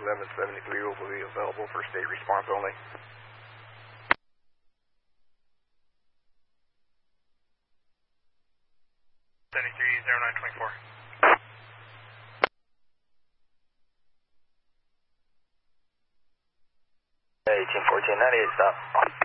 773 will be available for state response only. 730924. Hey, Team 1498, stop.